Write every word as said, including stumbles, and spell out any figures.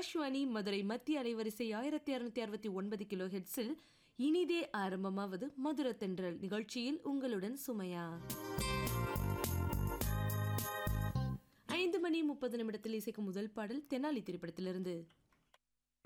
ஆகாஷ்வாணி மதுரை மத்திய அலைவரிசை ஆயிரத்தி அறுநூத்தி அறுபத்தி ஒன்பது கிலோ ஹெட்ஸில் இனிதே ஆரம்பமாவது மதுர தென்றல் நிகழ்ச்சியில் உங்களுடன் சுமையா. ஐந்து மணி முப்பது நிமிடத்தில் இசைக்கும் முதல் பாடல் தெனாலி திரைப்படத்திலிருந்து.